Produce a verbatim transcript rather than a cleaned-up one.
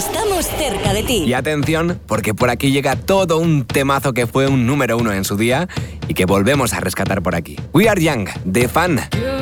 estamos cerca de ti. Y atención, porque por aquí llega todo un temazo que fue un número uno en su día y que volvemos a rescatar por aquí. We Are Young, de Fan.